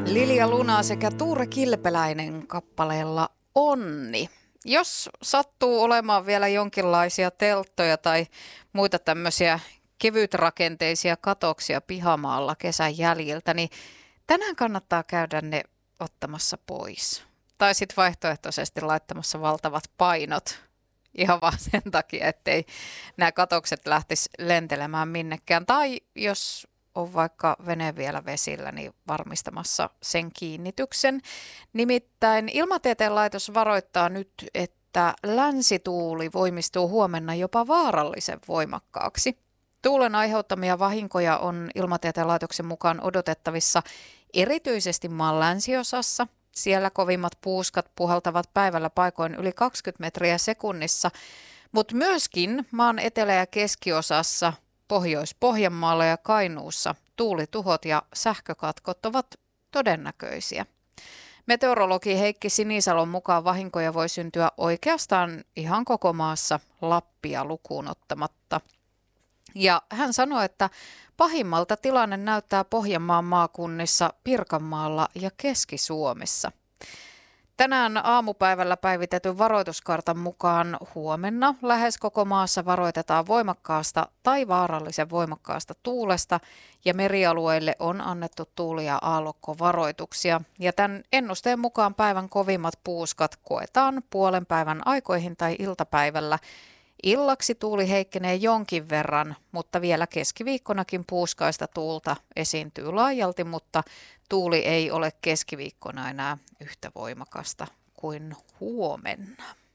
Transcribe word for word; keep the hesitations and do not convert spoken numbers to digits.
Lilja Luna sekä Tuure Kilpeläinen kappaleella Onni. Jos sattuu olemaan vielä jonkinlaisia telttoja tai muita tämmöisiä kevytrakenteisia katoksia pihamaalla kesän jäljiltä, niin tänään kannattaa käydä ne ottamassa pois. Tai sitten vaihtoehtoisesti laittamassa valtavat painot ihan vaan sen takia, ettei nämä katokset lähtisi lentelemään minnekään. Tai jos on vaikka vene vielä vesillä, niin varmistamassa sen kiinnityksen. Nimittäin Ilmatieteen laitos varoittaa nyt, että länsituuli voimistuu huomenna jopa vaarallisen voimakkaaksi. Tuulen aiheuttamia vahinkoja on Ilmatieteen laitoksen mukaan odotettavissa erityisesti maan länsiosassa. Siellä kovimmat puuskat puhaltavat päivällä paikoin yli kaksikymmentä metriä sekunnissa, mutta myöskin maan etelä- ja keskiosassa, Pohjois-Pohjanmaalla ja Kainuussa tuulituhot ja sähkökatkot ovat todennäköisiä. Meteorologi Heikki Sinisalon mukaan vahinkoja voi syntyä oikeastaan ihan koko maassa Lappia lukuun ottamatta. Ja hän sanoi, että pahimmalta tilanne näyttää Pohjanmaan maakunnissa, Pirkanmaalla ja Keski-Suomessa. Tänään aamupäivällä päivitetyn varoituskartan mukaan huomenna lähes koko maassa varoitetaan voimakkaasta tai vaarallisen voimakkaasta tuulesta ja merialueille on annettu tuuli- ja aallokkovaroituksia. Ja tämän ennusteen mukaan päivän kovimmat puuskat koetaan puolen päivän aikoihin tai iltapäivällä. Illaksi tuuli heikkenee jonkin verran, mutta vielä keskiviikkonakin puuskaista tuulta esiintyy laajalti, mutta tuuli ei ole keskiviikkona enää yhtä voimakasta kuin huomenna.